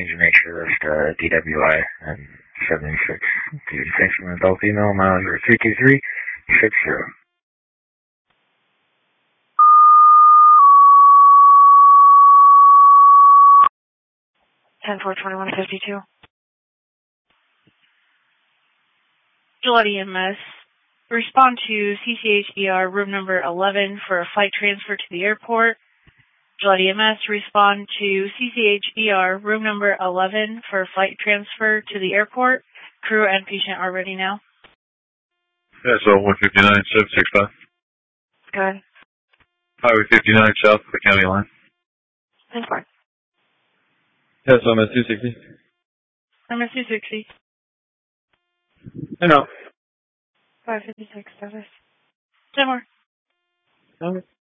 need to make sure it's DWI and 76. Dude, thanks from an adult female, mileage 32360. 10-4-21-52. Gillette EMS. Respond to CCHER room number 11 for a flight transfer to the airport. Gillette EMS, respond to CCHER room number 11 for a flight transfer to the airport. Crew and patient are ready now. Yeah, so 159-765. Go ahead. Highway 59 south of the county line. 10-4. Yes, I'm at 260. I'm at 260. I know. 556 service. 10 more. Okay.